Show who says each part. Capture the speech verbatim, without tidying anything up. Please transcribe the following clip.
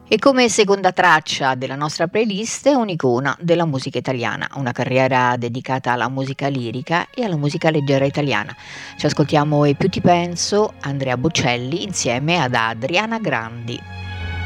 Speaker 1: E come seconda traccia della nostra playlist è un'icona della musica italiana, una carriera dedicata alla musica lirica e alla musica leggera italiana. Ci ascoltiamo E più ti penso, Andrea Bocelli insieme ad Adriana Grandi.